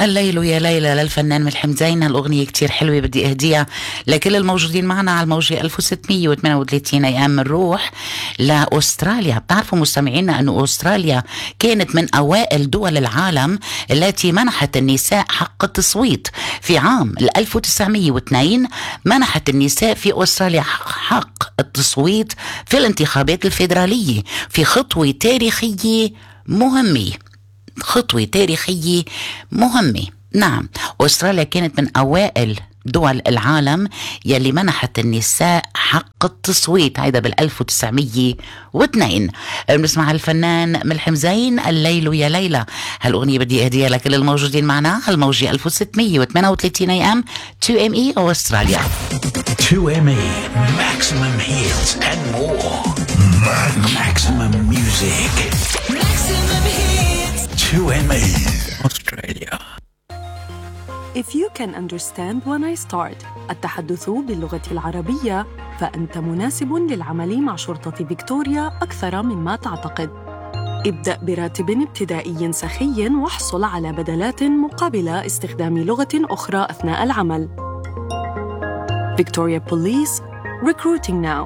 الليل يا ليلى للفنان ملحم زين. الأغنية كتير حلوة، بدي أهديها لكل الموجودين معنا على الموجة 1638 أيام. نروح لأستراليا. بتعرفوا مستمعينا أنه أستراليا كانت من أوائل دول العالم التي منحت النساء حق التصويت. في عام 1902 منحت النساء في أستراليا حق التصويت في الانتخابات الفيدرالية، في خطوة تاريخية مهمة. خطوة تاريخية مهمة. نعم، أستراليا كانت من أوائل دول العالم يلي منحت النساء حق التصويت، هيدا بال1902. بنسمع الفنان ملحم زين الليل يا ليلى. هالأغنية بدي أهديها لكل الموجودين معنا على الموجة 1638 AM 2ME أو أستراليا. 2ME maximum hits and more. Maximum music. Maximum hits. 2ME Australia. If you can understand when I start التحدث باللغة العربية، فأنت مناسب للعمل مع شرطة فيكتوريا أكثر مما تعتقد. ابدأ براتب ابتدائي سخي واحصل على بدلات مقابل استخدام لغة أخرى أثناء العمل. Victoria Police, recruiting now.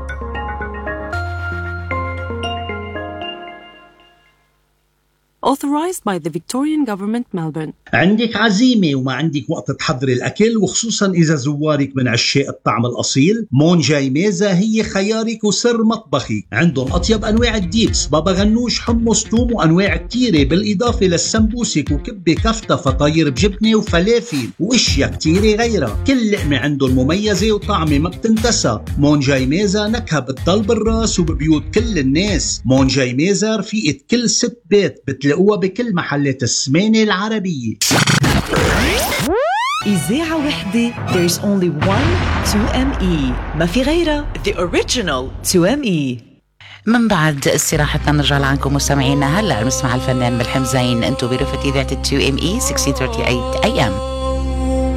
Authorized by the Victorian Government, Melbourne. عندك عزيمة وما عندك وقت تحضري الأكل، وخصوصا إذا زوارك من عشاق الطعم الأصيل، مون جاي ميزة هي خيارك وسر مطبخي. عندهم أطيب أنواع الديبس، بابا غنوش، حمص، توم، وأنواع كتيرة، بالإضافة للسمبوسك وكبة كفتة، فطاير بجبنة وفلافل وأشياء كتيرة غيرها. كل لقمة عندهم مميزة وطعمة ما بتنتسى. مون جاي ميزة نكهة بتضل بالراس وببيوت كل الناس. مون جاي ميزة رفيقة كل ست بيت، بتلاقوها بكل محلات السمانة العربية. إذاعة وحدة. There's only one 2ME، ما في غيرها. The original 2ME. من بعد استراحتنا نرجع لعنكم مستمعينا. هلأ نسمع الفنان ملحم زين. انتو برفقة إذاعة 2ME 1638 AM.